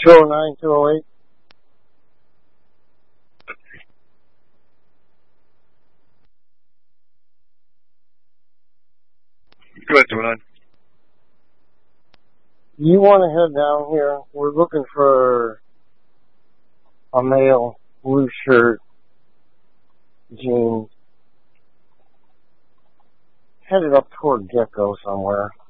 209, 208. Go ahead, 209. You want to head down here? We're looking for a male, blue shirt, jeans, headed up toward Gecko somewhere.